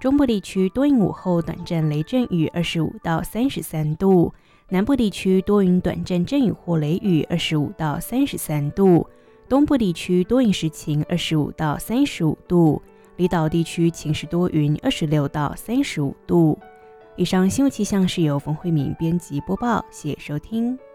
中部地区多云，午后短暂雷阵雨25到33度，南部地区多云短暂阵雨或雷雨25到33度，东部地区多云时晴25到35度，离岛地区晴时多云26到35度。以上新闻气象是由冯慧敏编辑播报，谢谢收听。